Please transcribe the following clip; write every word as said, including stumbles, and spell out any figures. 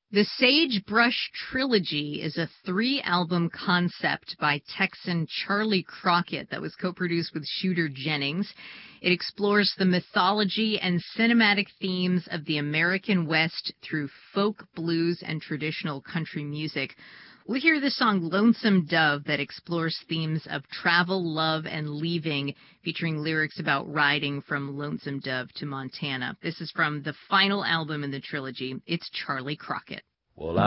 The Sagebrush Trilogy is a three-album concept by Texan Charlie Crockett that was co-produced with Shooter Jennings. It explores the mythology and cinematic themes of the American West through folk, blues, and traditional country music. We'll hear the song Lonesome Dove that explores themes of travel, love, and leaving, featuring lyrics about riding from Lonesome Dove to Montana. This is from the final album in the trilogy. It's Charlie Crockett. Well,